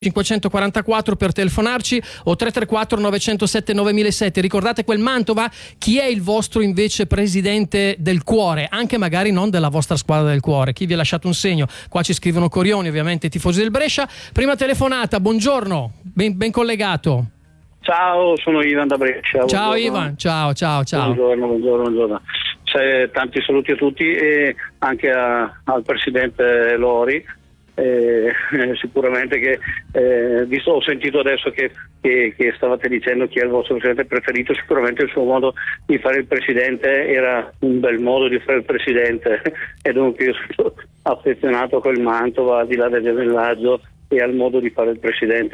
544 per telefonarci o 334 907 9007. Ricordate quel Mantova? Chi è il vostro invece presidente del cuore? Anche magari non della vostra squadra del cuore. Chi vi ha lasciato un segno? Qua ci scrivono Corioni, ovviamente tifosi del Brescia. Prima telefonata, buongiorno, ben collegato. Ciao, sono Ivan da Brescia. Ciao Ivan, ciao. Buongiorno. Tanti saluti a tutti e anche al presidente Lori. Sicuramente che ho sentito adesso che stavate dicendo chi è il vostro presidente preferito. Sicuramente il suo modo di fare il presidente era un bel modo di fare il presidente e dunque io sono affezionato a quel Mantova, al di là del gemellaggio, e al modo di fare il presidente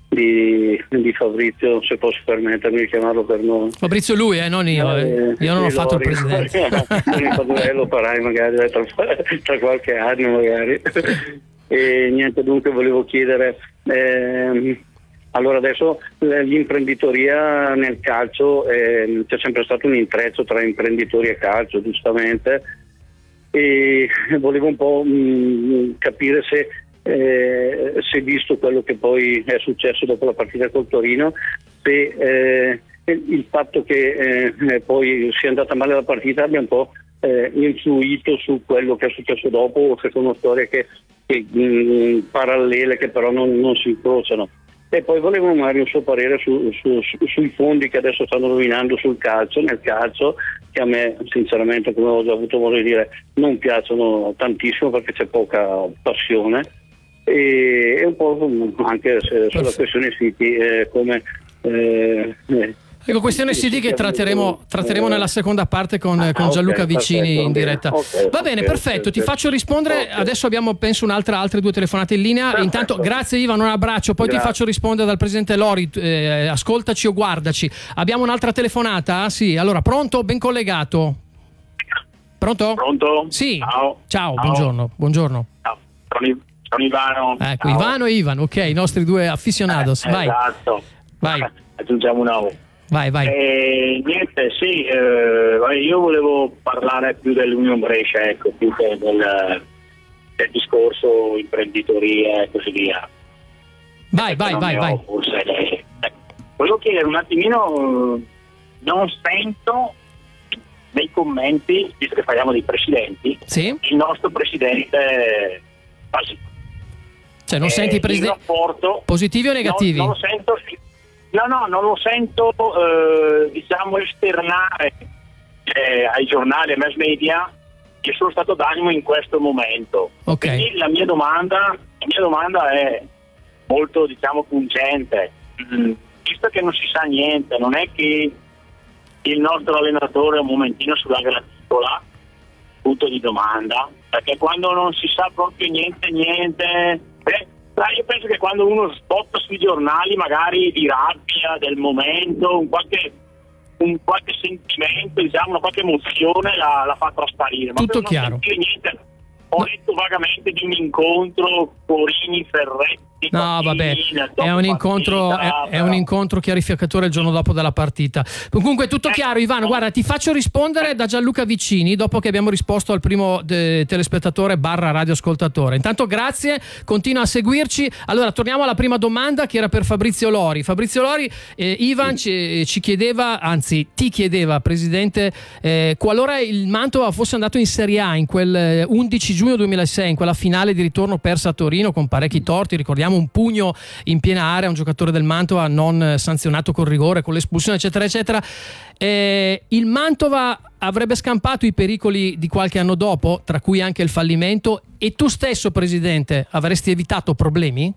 di Fabrizio, se posso permettermi di chiamarlo per nome. Fabrizio lui, non io. Io non ho fatto il presidente. Lo farai magari tra qualche anno magari. E niente, dunque volevo chiedere, allora adesso l'imprenditoria nel calcio, c'è sempre stato un intreccio tra imprenditori e calcio, giustamente, e volevo un po' capire se visto quello che poi è successo dopo la partita col Torino, se il fatto che poi sia andata male la partita abbia un po' influito su quello che è successo dopo, o se sono storie che parallele che però non si incrociano. E poi volevo magari un suo parere sui fondi che adesso stanno rovinando nel calcio, che a me sinceramente, come ho già avuto modo di dire, non piacciono tantissimo perché c'è poca passione, e un po' anche sulla questione City, come ecco, questione CD che tratteremo nella seconda parte con Gianluca Vicini, perfetto, in diretta. Va bene, perfetto, ti faccio rispondere. Adesso abbiamo penso altre due telefonate in linea. Perfetto. Intanto grazie Ivan, un abbraccio, poi ti faccio rispondere dal presidente Lori, ascoltaci o guardaci. Abbiamo un'altra telefonata? Sì, allora pronto? Ben collegato. Pronto? Pronto? Sì. Ciao. Buongiorno. Ciao. Sono Ivano. Ecco, ciao. Ivano e Ivan, ok, i nostri due aficionados. Vai. Esatto. Vai. Aggiungiamo un uomo. Vai. Niente, sì, io volevo parlare più dell'Union Brescia, ecco, più che del discorso imprenditoria e così via. Vai. Forse, volevo chiedere un attimino, non sento nei commenti, visto che parliamo dei presidenti, sì? Il nostro presidente Basì. Cioè non senti i presidenti positivi o negativi? Non lo sento. No, non lo sento esternare ai giornali e mass media che sono stato d'animo in questo momento. Okay. Quindi la mia domanda è molto, pungente. Visto che non si sa niente, non è che il nostro allenatore è un momentino sulla graticola, punto di domanda, perché quando non si sa proprio niente, io penso che quando uno spotta sui giornali magari di rabbia del momento, un qualche sentimento, una qualche emozione la fa trasparire. Ma tutto per chiaro. Non sentire niente, ho letto vagamente di un incontro Corini Ferretti. No, vabbè, è un incontro chiarificatore il giorno dopo della partita. Comunque tutto chiaro, Ivano. Guarda, ti faccio rispondere da Gianluca Vicini dopo che abbiamo risposto al primo telespettatore / radioascoltatore. Intanto grazie, continua a seguirci. Allora torniamo alla prima domanda, che era per Fabrizio Lori. Ivan ci chiedeva, anzi ti chiedeva, presidente, qualora il Mantova fosse andato in Serie A in quel 11 giugno 2006, in quella finale di ritorno persa a Torino con parecchi torti, ricordiamo un pugno in piena area, un giocatore del Mantova non sanzionato con rigore, con l'espulsione, eccetera eccetera, il Mantova avrebbe scampato i pericoli di qualche anno dopo, tra cui anche il fallimento, e tu stesso, presidente, avresti evitato problemi?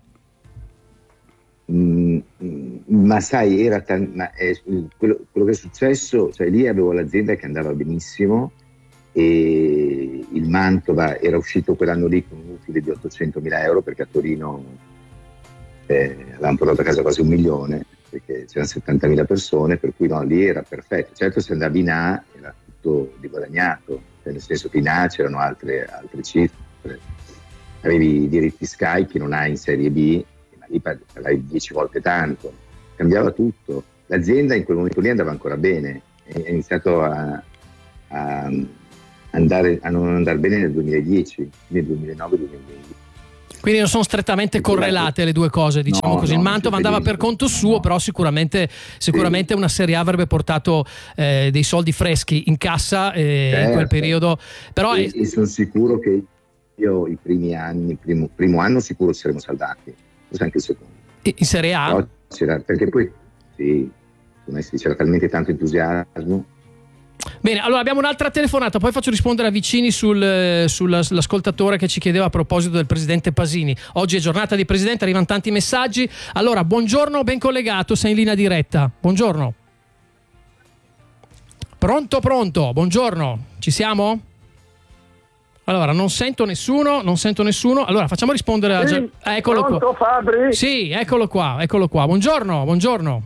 Ma sai, quello che è successo, cioè lì avevo l'azienda che andava benissimo e il Mantova era uscito quell'anno lì con un utile di 800.000 euro, perché a Torino avevamo portato a casa quasi 1 milione, perché c'erano 70.000 persone, per cui no, lì era perfetto. Certo, se andavi in A era tutto di guadagnato, nel senso che in A c'erano altre cifre, avevi i diritti Sky che non hai in Serie B, ma lì pagavi 10 volte tanto, cambiava tutto. L'azienda in quel momento lì andava ancora bene, è iniziato a non andare bene nel 2010, nel 2009-2010. Quindi non sono strettamente correlate le due cose, diciamo così. Il Mantova andava per conto suo, però sicuramente una Serie A avrebbe portato dei soldi freschi in cassa in quel periodo. Però e sono sicuro che io i primi anni, primo anno sicuro ci saremmo salvati, forse anche il secondo. In Serie A? No, perché poi c'era talmente tanto entusiasmo. Bene, allora abbiamo un'altra telefonata, poi faccio rispondere a Vicini sull'ascoltatore che ci chiedeva a proposito del presidente Pasini. Oggi è giornata di presidente, arrivano tanti messaggi. Allora, buongiorno, ben collegato, sei in linea diretta. Buongiorno. Pronto, buongiorno, ci siamo? Allora, non sento nessuno. Allora, facciamo rispondere sì, eccolo pronto, qua. Fabri? Sì, eccolo qua. Buongiorno.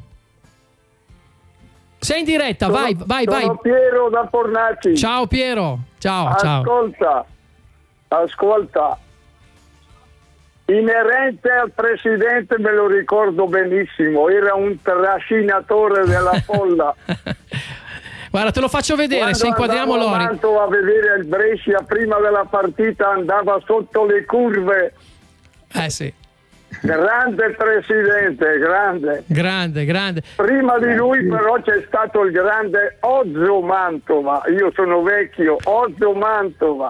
Sei in diretta, vai. Sono Piero da Fornaci. Ciao Piero, ciao. Ascolta. Inerente al presidente me lo ricordo benissimo, era un trascinatore della folla. Guarda, te lo faccio vedere. Quando se inquadriamo Lori. Quando a vedere il Brescia prima della partita andava sotto le curve. Sì. Grande presidente, grande. Prima di lui però c'è stato il grande Ozzo Mantova. Io sono vecchio, Ozzo Mantova.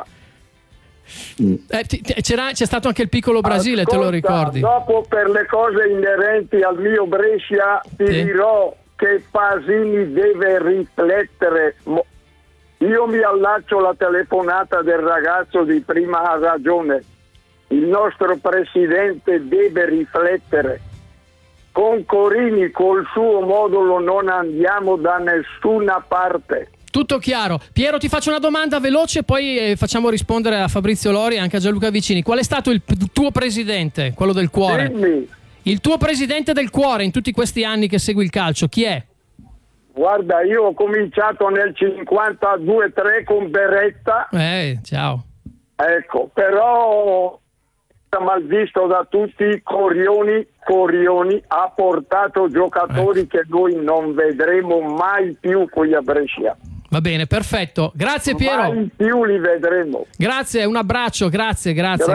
C'è stato anche il piccolo Brasile. Ascolta, te lo ricordi? Dopo, per le cose inerenti al mio Brescia, ti dirò che Pasini deve riflettere. Io mi allaccio alla telefonata del ragazzo di prima, ha ragione. Il nostro presidente deve riflettere. Con Corini, col suo modulo, non andiamo da nessuna parte. Tutto chiaro. Piero, ti faccio una domanda veloce, poi facciamo rispondere a Fabrizio Lori e anche a Gianluca Vicini. Qual è stato il tuo presidente, quello del cuore? Dimmi. Il tuo presidente del cuore in tutti questi anni che segui il calcio, chi è? Guarda, io ho cominciato nel 52-3 con Beretta. Ciao. Ecco, però mal visto da tutti, Corioni ha portato giocatori che noi non vedremo mai più qui a Brescia. Va bene, perfetto. Grazie Piero. Mai più li vedremo. Grazie, un abbraccio, grazie.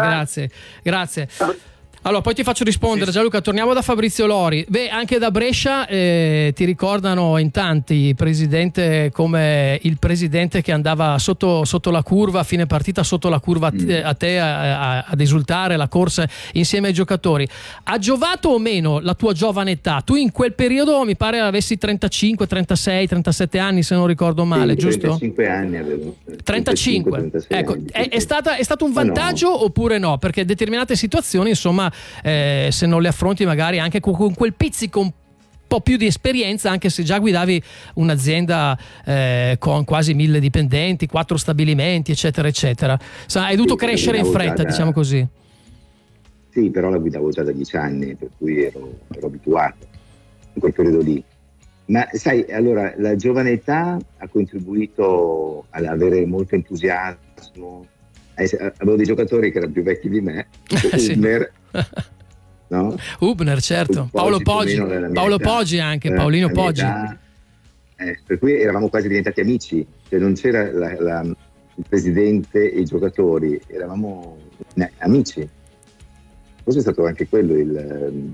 Allora, poi ti faccio rispondere, Gianluca. Torniamo da Fabrizio Lori. Anche da Brescia ti ricordano in tanti presidente come il presidente che andava sotto la curva a fine partita, sotto la curva a te ad esultare la corsa insieme ai giocatori. Ha giovato o meno la tua giovane età? Tu in quel periodo mi pare avessi 35, 36, 37 anni, se non ricordo male, giusto? 35 anni avevo. 35. Ecco, è stato un vantaggio oppure no? Perché determinate situazioni, insomma, se non le affronti magari anche con quel pizzico un po' più di esperienza, anche se già guidavi un'azienda con quasi 1000 dipendenti, 4 stabilimenti, eccetera. Hai dovuto crescere in fretta, diciamo così. Sì, però la guidavo già da 10 anni, per cui ero abituato in quel periodo lì. Ma sai, allora, la giovane età ha contribuito ad avere molto entusiasmo. Avevo dei giocatori che erano più vecchi di me, Hubner, no? Hubner, certo. Paolo Poggi anche, Paolino Poggi. Per cui eravamo quasi diventati amici, cioè non c'era il presidente e i giocatori, eravamo amici. Forse è stato anche quello il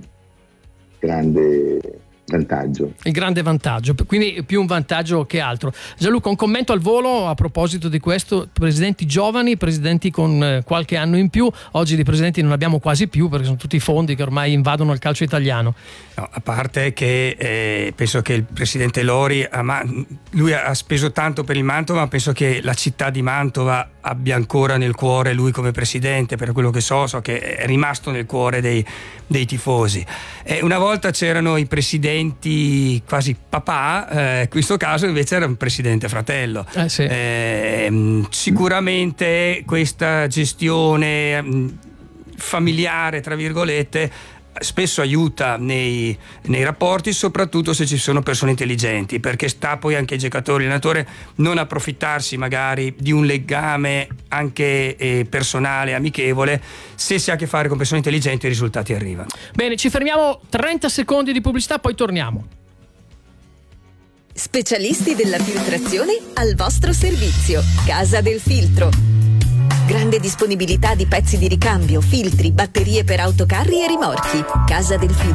grande vantaggio. Il grande vantaggio, quindi più un vantaggio che altro. Gianluca, un commento al volo a proposito di questo: presidenti giovani, presidenti con qualche anno in più. Oggi di presidenti non abbiamo quasi più, perché sono tutti i fondi che ormai invadono il calcio italiano. No, a parte che penso che il presidente Lori lui ha speso tanto per il Mantova, ma penso che la città di Mantova abbia ancora nel cuore lui come presidente, per quello che so che è rimasto nel cuore dei tifosi. Una volta c'erano i presidenti quasi papà, in questo caso invece era un presidente fratello. Sì. Sicuramente questa gestione familiare, tra virgolette, spesso aiuta nei rapporti, soprattutto se ci sono persone intelligenti, perché sta poi anche ai giocatori e allenatore non approfittarsi magari di un legame anche personale, amichevole. Se si ha a che fare con persone intelligenti i risultati arrivano. Bene, ci fermiamo, 30 secondi di pubblicità, poi torniamo. Specialisti della filtrazione al vostro servizio. Casa del Filtro. Grande disponibilità di pezzi di ricambio, filtri, batterie per autocarri e rimorchi. Casa del Fido.